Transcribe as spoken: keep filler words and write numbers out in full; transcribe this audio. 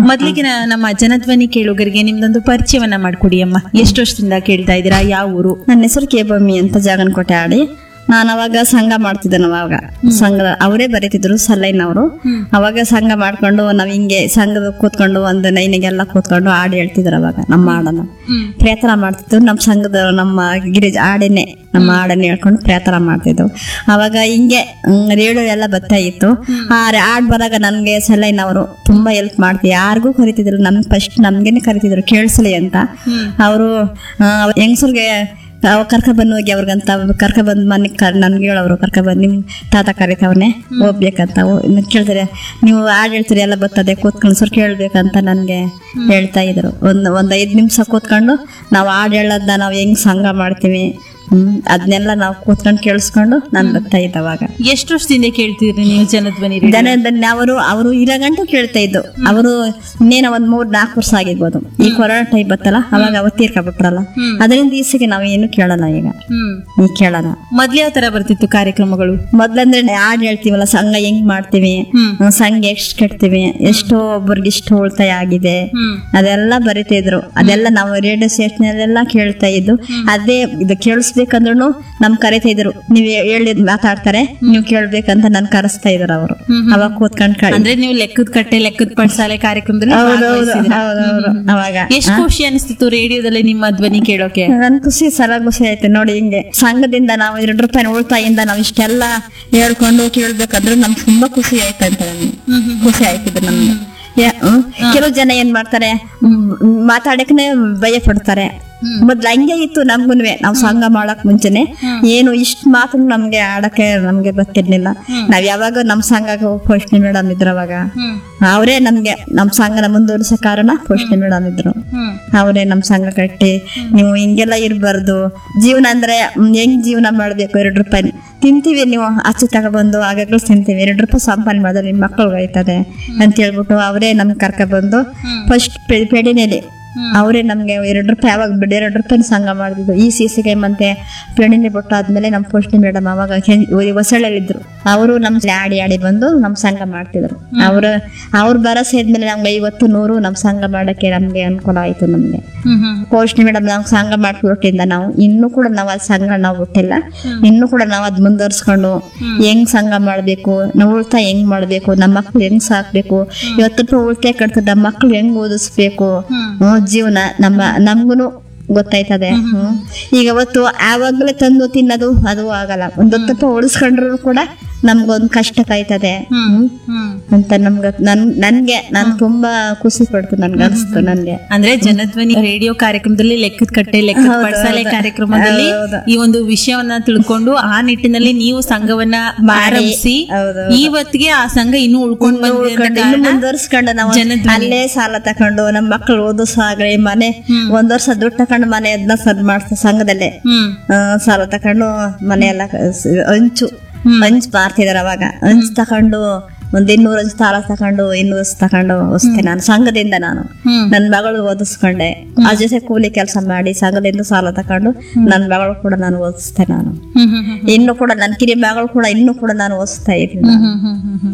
ಮೊದ್ಲಿಗೆ ನ- ನಮ್ಮ ಜನಧ್ವನಿ ಕೇಳುಗರಿಗೆ ನಿಮ್ದೊಂದು ಪರಿಚಯವನ್ನ ಮಾಡ್ಕೊಡಿ ಅಮ್ಮ. ಎಷ್ಟು ವರ್ಷದಿಂದ ಕೇಳ್ತಾ ಇದ್ದೀರಾ? ಯಾವ ಊರು? ನನ್ನ ಹೆಸರು ಕೆ ಬೊಮ್ಮಿ ಅಂತ ಜಾಗನಕೋಟೆ ಆಡಿ. ನಾನು ಅವಾಗ ಸಂಘ ಮಾಡ್ತಿದ್ದೆ. ನಾವು ಅವಾಗ ಸಂಘದ ಅವರೇ ಬರೀತಿದ್ರು ಸಲೈನವರು. ಅವಾಗ ಸಂಘ ಮಾಡ್ಕೊಂಡು ನಾವ್ ಹಿಂಗೆ ಸಂಘದ ಕೂತ್ಕೊಂಡು ಒಂದು ನೈನಿಗೆಲ್ಲ ಕೂತ್ಕೊಂಡು ಹಾಡು ಹೇಳ್ತಿದ್ರು. ಅವಾಗ ನಮ್ಮ ಹಾಡನ್ನ ಪ್ರಯತ್ನ ಮಾಡ್ತಿದ್ವು. ನಮ್ಮ ಸಂಘದ ನಮ್ಮ ಗಿರಿಜ ಹಾಡನ್ನೇ ನಮ್ಮ ಹಾಡನ್ನ ಹೇಳ್ಕೊಂಡು ಪ್ರಯತ್ನ ಮಾಡ್ತಿದ್ವು. ಅವಾಗ ಹಿಂಗೆ ರೇಡಿಯೋ ಎಲ್ಲ ಬರ್ತಾ ಇತ್ತು. ಆ ಹಾಡ್ ಬರಾಗ ನನ್ಗೆ ಸಲೈನವರು ತುಂಬಾ ಹೆಲ್ಪ್ ಮಾಡ್ತಿ. ಯಾರಿಗೂ ಕರಿತಿದ್ರು, ನಮ್ಗೆ ಫಸ್ಟ್ ನಮ್ಗೇನೆ ಕರಿತಿದ್ರು ಕೇಳಿಸ್ಲಿ ಅಂತ. ಅವರು ಹೆಂಗಸರ್ಗೆ ಕರ್ಕ ಬಂದು ಹೋಗಿ ಅವ್ರಿಗಂತ ಕರ್ಕ ಬಂದ್ ಮನೆ ನನ್ಗೆ ಹೇಳೋರು ಕರ್ಕ ಬಂದ್ ನಿಮ್ ತಾತ ಕರಿತವನೆ ಹೋಗ್ಬೇಕಂತ ಕೇಳ್ತಾರೆ. ನೀವು ಹಾಡು ಹೇಳ್ತೀರಿ ಎಲ್ಲ ಬರ್ತದೆ ಕೂತ್ಕೊಂಡು ಸ್ವಲ್ಪ ಕೇಳ್ಬೇಕಂತ ನನ್ಗೆ ಹೇಳ್ತಾ ಇದ್ರು. ಒಂದ್ ಒಂದ್ ಐದ್ ನಿಮಿಷ ಕೂತ್ಕೊಂಡು ನಾವು ಹಾಡು ಹೇಳೋದ ನಾವು ಹೆಂಗ್ ಸಂಘ ಮಾಡ್ತೀವಿ ಹ್ಮ್ ಅದನ್ನೆಲ್ಲ ನಾವು ಕೂತ್ಕೊಂಡು ಕೇಳಿಸ್ಕೊಂಡು ನಾನ್ ಬರ್ತಾ ಇದ್ದ. ಅವಾಗ ಎಷ್ಟು ವರ್ಷದಿಂದ ಕೇಳ್ತಿದ್ರಿ ನೀವು ಜನಧ್ವನಿ? ಜನದಲ್ಲಿ ಅವರು ಅವರು ಇರೋ ಗಂಟು ಕೇಳ್ತಾ ಇದ್ದು. ಅವರು ಇನ್ನೇನ ಒಂದ್ ಮೂರ್ ನಾಲ್ಕು ವರ್ಷ ಆಗಿರ್ಬೋದು. ಈ ಕೊರೋನಾ ಟೈಪ್ ಬತ್ತಲ್ಲ ಅವಾಗ ಅವತ್ತು ತೀರ್ಕೊಬಿಟ್ರಲ್ಲ, ಅದರಿಂದ ಈಚೆಗೆ ನಾವು ಏನು ಕೇಳಲ್ಲ. ಈಗ ಈಗ ಕೇಳಲ್ಲ. ಮೊದ್ಲು ಯಾವ ತರ ಬರ್ತಿತ್ತು ಕಾರ್ಯಕ್ರಮಗಳು? ಮೊದ್ಲಂದ್ರೆ ಹಾಡ್ ಹೇಳ್ತೀವಲ್ಲ, ಸಂಘ ಹೆಂಗ್ ಮಾಡ್ತೀವಿ, ಸಂಘ ಎಷ್ಟ್ ಕಟ್ತೀವಿ, ಎಷ್ಟೋ ಒಬ್ಬರಿಗೆ ಇಷ್ಟು ಉಳಿತಾಯ ಆಗಿದೆ, ಅದೆಲ್ಲ ಬರಿತಿದ್ರು. ಅದೆಲ್ಲ ನಾವು ರೇಡಿಯೋ ಸ್ಟೇಷನ್ ಅಲ್ಲೆಲ್ಲ ಕೇಳ್ತಾ ಇದ್ದು. ಅದೇ ಇದು ಕೇಳಿಸ್ಬೇಕಂದ್ರೂ ನಮ್ ಕರಿತಾ ಇದ್ರು. ನೀವ್ ಹೇಳಿದ್ ಮಾತಾಡ್ತಾರೆ, ನೀವ್ ಕೇಳ್ಬೇಕಂತ ನನ್ ಕರೆಸ್ತಾ ಇದ್ರು ಅವರು. ಅವಾಗ ಕೂತ್ಕೊಂಡ್ ಅಂದ್ರೆ ನೀವು ಲೆಕ್ಕದ ಕಟ್ಟೆ ಲೆಕ್ಕದ ಪಡ್ಸಾಲೆ ಕಾರ್ಯಕ್ರಮದಲ್ಲಿ ಭಾಗವಹಿಸಿದ್ರಿ. ಅವಾಗ ಎಷ್ಟು ಖುಷಿ ಅನಿಸ್ತಿತ್ತು ರೇಡಿಯೋದಲ್ಲಿ ನಿಮ್ಮ ಧ್ವನಿ ಕೇಳೋಕೆ? ನನ್ ಖುಷಿ ಸರ ಖುಷಿ ಆಯ್ತು ನೋಡಿ. ಹಿಂಗೆ ಸಂಘದಿಂದ ನಾವು ಎರಡು ರೂಪಾಯಿ ಉಳಿತಾಯಿಂದ ನಾವ್ ಇಷ್ಟೆಲ್ಲ ಹೇಳ್ಕೊಂಡು ಕೇಳ್ಬೇಕಂದ್ರೆ ನಮ್ಗೆ ತುಂಬಾ ಖುಷಿ ಆಯ್ತಂತ. ನಮ್ಗೆ ಖುಷಿ ಆಯ್ತಿದ್ರು ನಮ್ಗೆ. ಕೆಲವು ಜನ ಏನ್ ಮಾಡ್ತಾರೆ, ಮಾತಾಡಕ್ನೆ ಭಯ ಪಡ್ತಾರೆ. ಮೊದ್ಲು ಹಂಗೆ ಇತ್ತು ನಮ್ಗುನ್ವೆ. ನಾವ್ ಸಂಘ ಮಾಡಕ್ ಮುಂಚೆನೆ ಏನು ಇಷ್ಟ ಮಾತ್ರ ನಮ್ಗೆ ಆಡಕ್ಕೆ ನಮ್ಗೆ ಗೊತ್ತಿರ್ಲಿಲ್ಲ. ನಾವ್ ಯಾವಾಗ ನಮ್ ಸಂಘಕ್ಕೆ ಪೋಷಣೆ ಮೇಡಮ್ ಇದ್ರು. ಅವಾಗ ಅವರೇ ನಮ್ಗೆ ನಮ್ ಸಂಘನ ಮುಂದುವರಿಸೋ ಕಾರಣ ಪೋಷಣೆ ಮೇಡಮ್ ಇದ್ರು. ಅವರೇ ನಮ್ ಸಂಘ ಕಟ್ಟಿ ನೀವು ಹಿಂಗೆಲ್ಲ ಇರ್ಬಾರ್ದು, ಜೀವನ ಅಂದ್ರೆ ಹೆಂಗ್ ಜೀವನ ಮಾಡ್ಬೇಕು, ಎರಡು ರೂಪಾಯಿ ತಿಂತೀವಿ ನೀವು ಆಚೆ ತಗೊಬಂದು ಆಗಾಗ್ಲೂ ತಿಂತೀವಿ, ಎರಡು ರೂಪಾಯಿ ಸಂಪಾದನೆ ಮಾಡಿದ್ರೆ ನಿಮ್ ಮಕ್ಕಳಿಗೆ ಆಯ್ತದೆ ಅಂತ ಹೇಳ್ಬಿಟ್ಟು ಅವರೇ ನಮ್ಗೆ ಕರ್ಕ ಬಂದು ಫಸ್ಟ್ ಪೆಡಿನೇಲಿ ಅವರೇ ನಮ್ಗೆ ಎರಡು ರೂಪಾಯಿ ಅವಾಗ ಬಿಡಿ ಎರಡು ರೂಪಾಯಿ ಸಂಘ ಮಾಡಿದ್ರು. ಈ ಸಿ ಸಿ ಗೇಮ್ ಅಂತೆ ಪೆಣಿನೆ ಬಿಟ್ಟು ಆದ್ಮೇಲೆ ನಮ್ ಪೋಷಣೆ ಮೇಡಮ್ ಅವಾಗ ಹೊಸಳಲ್ಲಿದ್ರು. ಅವರು ನಮ್ ಆಡಿ ಆಡಿ ಬಂದು ನಮ್ ಸಂಘ ಮಾಡ್ತಿದ್ರು. ಅವ್ರ ಅವ್ರ ಭರವಸೆ ಆದ್ಮೇಲೆ ನಮ್ಗೆ ಐವತ್ತು ನೂರು ನಮ್ ಸಂಘ ಮಾಡಕ್ಕೆ ನಮ್ಗೆ ಅನುಕೂಲ ಆಯ್ತು. ನಮ್ಗೆ ಪೋಷಣೆ ಮೇಡಮ್ ನಾವು ಸಂಘ ಮಾಡ್ಕೊಟ್ಟಿಂದ ನಾವು ಇನ್ನೂ ಕೂಡ ನಾವ್ ಅದ್ ಸಂಘ ನಾವು ಬಿಟ್ಟಿಲ್ಲ. ಇನ್ನು ಕೂಡ ನಾವ್ ಅದ್ ಮುಂದುವರ್ಸ್ಕೊಂಡು ಹೆಂಗ್ ಸಂಘ ಮಾಡ್ಬೇಕು, ನಾವ್ ಉಳಿತಾಯ ಹೆಂಗ್ ಮಾಡ್ಬೇಕು, ನಮ್ಮ ಮಕ್ಳು ಹೆಂಗ್ ಸಾಕ್ಬೇಕು, ಇವತ್ತು ರೂಪಾಯಿ ಉಳಿತಾಯ ಕಟ್ತದ ನಮ್ಮ ಮಕ್ಳು ಹೆಂಗ್ ಓದಿಸ್ಬೇಕು, ಜೀವನ ನಮ್ಮ ನಮ್ಗುನು ಗೊತ್ತಾಯ್ತದೆ. ಹ್ಮ್ ಈಗ ಅವತ್ತು ಆವಾಗ್ಲೇ ತಂದು ತಿನ್ನೋದು ಅದು ಆಗಲ್ಲ. ಒಂದ್ ಹೊತ್ತು ರೂಪಾಯಿ ಉಳಿಸ್ಕೊಂಡ್ರು ಕೂಡ ನಮ್ಗೊಂದ್ ಕಷ್ಟಕ್ಕಾಯ್ತದೆ ಅಂತ ನಮ್ಗ ನನ್ ನನ್ಗೆ ನಾನ್ ತುಂಬಾ ಖುಷಿ ಪಡ್ತು. ನನ್ಗೆ ಅನಿಸ್ತು. ನನ್ಗೆ ಅಂದ್ರೆ ಜನಧ್ವನಿ ರೇಡಿಯೋ ಕಾರ್ಯಕ್ರಮದಲ್ಲಿ ಲೆಕ್ಕದ ಕಟ್ಟೆ ಲೆಕ್ಕದ ಪಡ್ಸಾಲೆ ಕಾರ್ಯಕ್ರಮದಲ್ಲಿ ಈ ಒಂದು ವಿಷಯವನ್ನ ತಿಳ್ಕೊಂಡು ಆ ನಿಟ್ಟಿನಲ್ಲಿ ನೀವು ಸಂಘವನ್ನ ಆರಂಭಿಸಿ ಇವತ್ತಿಗೆ ಆ ಸಂಘ ಇನ್ನು ಉಳ್ಕೊಂಡ್ ಇನ್ನು ಮುಂದುವರ್ಸ್ಕೊಂಡು ನಾವು ಅಲ್ಲೇ ಸಾಲ ತಕೊಂಡು ನಮ್ ಮಕ್ಳು ಓದಿಸಾಗ್ಲಿ, ಮನೆ ಒಂದ್ ವರ್ಷ ದುಡ್ಡು ತಕೊಂಡು ಮನೆ ಅದನ್ನ ಸದ್ ಮಾಡ್ತ ಸಂಘದಲ್ಲೇ ಸಾಲ ತಕೊಂಡು ಮನೆ ಎಲ್ಲ ಹಂಚು ಹಂಚ್ ಮಾರ್ತಿದಾರೆ. ಅವಾಗ ಹಂಚ್ ತಕೊಂಡು ಒಂದ್ ಇನ್ನೂರ ಹಂಚ್ ಸಾಲ ತಕೊಂಡು ಇನ್ನೂರ್ ತಕೊಂಡು ಹೊಸ್ತೆ ನಾನು ಸಂಘದಿಂದ. ನಾನು ನನ್ ಮಗಳು ಓದಿಸ್ಕೊಂಡೆ, ಆ ಜೊತೆ ಕೂಲಿ ಕೆಲಸ ಮಾಡಿ ಸಂಘದಿಂದ ಸಾಲ ತಕೊಂಡು ನನ್ ಮಗಳು ಕೂಡ ನಾನು ಓದಿಸ್ತೆ. ನಾನು ಇನ್ನು ಕೂಡ ನನ್ ಕಿರಿ ಮಗಳು ಕೂಡ ಇನ್ನು ಕೂಡ ನಾನು ಓದಿಸ್ತಾ ಇದ್ದೀನಿ.